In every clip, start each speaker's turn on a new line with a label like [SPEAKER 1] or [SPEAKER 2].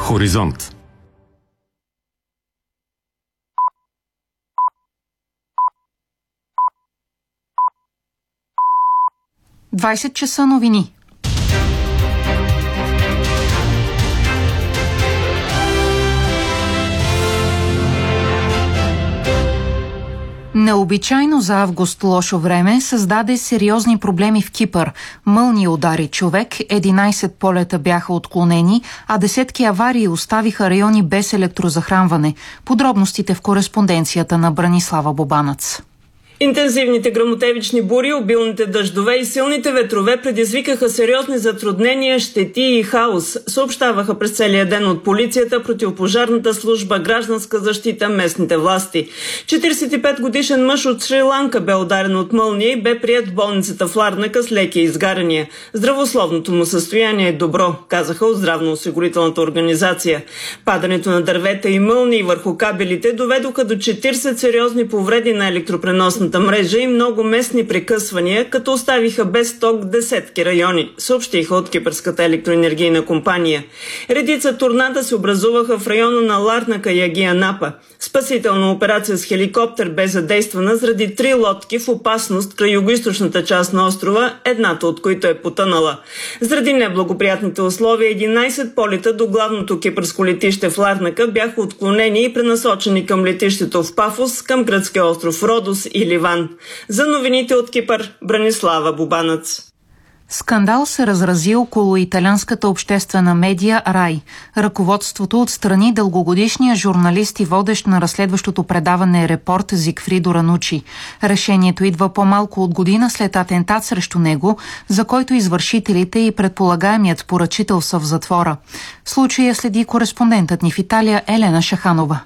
[SPEAKER 1] Хоризонт.
[SPEAKER 2] Двадесет часа новини. Необичайно за август лошо време създаде сериозни проблеми в Кипър. Мълния удари човек, 11 полета бяха отклонени, а десетки аварии оставиха райони без електрозахранване. Подробностите в кореспонденцията на Бранислава Бобанац.
[SPEAKER 3] Интензивните гръмотевични бури, обилните дъждове и силните ветрове предизвикаха сериозни затруднения, щети и хаос, съобщаваха през целия ден от полицията, противопожарната служба, гражданска защита, местните власти. 45-годишен мъж от Шри-Ланка бе ударен от мълния и бе приет в болницата в Ларнака с леки изгаряния. Здравословното му състояние е добро, казаха от здравноосигурителната организация. Падането на дървета и мълнии върху кабелите доведоха до 40 сериозни повреди на електропреносната мрежа и много местни прекъсвания, като оставиха без ток десетки райони, съобщиха от Кипърската електроенергийна компания. Редица торнада се образуваха в района на Ларнака и Агия Напа. Спасителна операция с хеликоптер бе задействана заради 3 лодки в опасност край югоизточната част на острова, едната от които е потънала. Заради неблагоприятните условия 11 полета до главното кипърско летище в Ларнака бяха отклонени и пренасочени към летището в Пафос, към гръцкия остров Родос и Ливан. За новините от Кипър, Бранислава Бобанац.
[SPEAKER 2] Скандал се разрази около италианската обществена медия Рай. Ръководството отстрани дългогодишния журналист и водещ на разследващото предаване Репорт Зигфридо Ранучи. Решението идва по-малко от година след атентат срещу него, за който извършителите и предполагаемият поръчител са в затвора. Случая следи кореспондентът ни в Италия Елена Шаханова.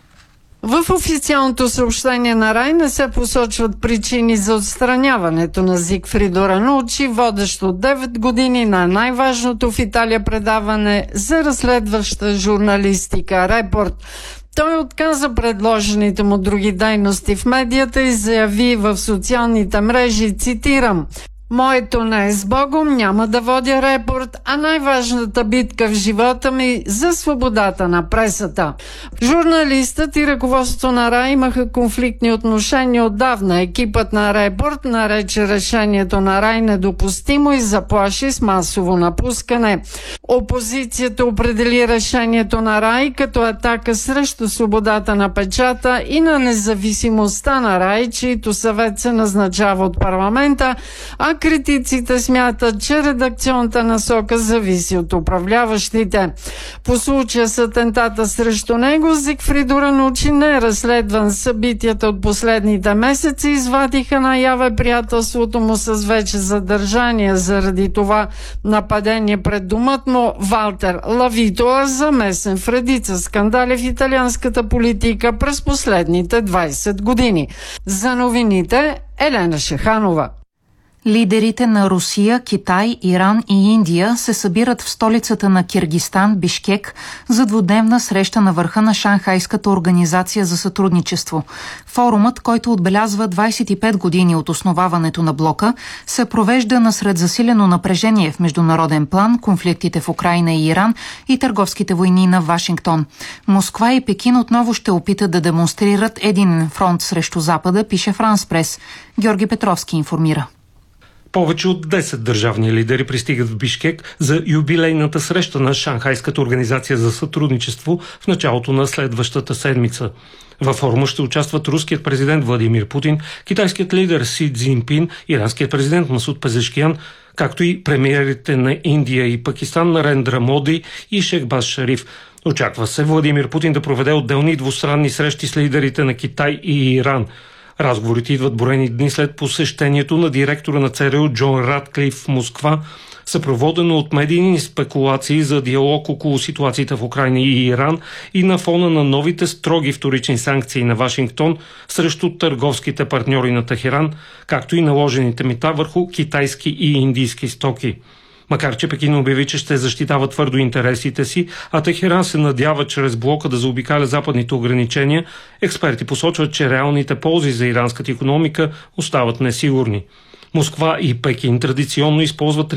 [SPEAKER 4] В официалното съобщение на Рай не се посочват причини за отстраняването на Зигфридо Ранучи, водещ от 9 години на най-важното в Италия предаване за разследваща журналистика Репорт. Той отказа предложените му други дейности в медията и заяви в социалните мрежи, цитирам: „Моето не е с Богом, няма да водя Репорт, а най-важната битка в живота ми за свободата на пресата“. Журналистът и ръководството на Рай имаха конфликтни отношения отдавна. Екипът на Репорт нарече решението на Рай недопустимо и заплаши с масово напускане. Опозицията определи решението на Рай като атака срещу свободата на печата и на независимостта на Рай, чието съвет се назначава от парламента, а критиците смятат, че редакционната насока зависи от управляващите. По случая с атентата срещу него, Зигфридо Ранучи не е разследван. Събитията от последните месеци извадиха наяве приятелството му с вече задържания заради това нападение пред домът му. Валтер Лавито е замесен в редица скандали в италианската политика през последните 20 години. За новините Елена Шаханова.
[SPEAKER 2] Лидерите на Русия, Китай, Иран и Индия се събират в столицата на Киргизстан, Бишкек, за двудневна среща на върха на Шанхайската организация за сътрудничество. Форумът, който отбелязва 25 години от основаването на блока, се провежда насред засилено напрежение в международен план, конфликтите в Украйна и Иран и търговските войни на Вашингтон. Москва и Пекин отново ще опитат да демонстрират един фронт срещу Запада, пише Франс Прес. Георги Петровски информира.
[SPEAKER 5] Повече от 10 държавни лидери пристигат в Бишкек за юбилейната среща на Шанхайската организация за сътрудничество в началото на следващата седмица. Във форума ще участват руският президент Владимир Путин, китайският лидер Си Цзинпин, иранският президент Масуд Пезешкиян, както и премиерите на Индия и Пакистан Нарендра Моди и Шехбаз Шариф. Очаква се Владимир Путин да проведе отделни двустранни срещи с лидерите на Китай и Иран. Разговорите идват броени дни след посещението на директора на ЦРУ Джон Радклиф в Москва, съпроводено от медийни спекулации за диалог около ситуацията в Украйна и Иран и на фона на новите строги вторични санкции на Вашингтон срещу търговските партньори на Техеран, както и наложените мита върху китайски и индийски стоки. Макар че Пекин обяви, че ще защитава твърдо интересите си, а Техеран се надява чрез блока да заобикаля западните ограничения, експерти посочват, че реалните ползи за иранската икономика остават несигурни. Москва и Пекин традиционно използват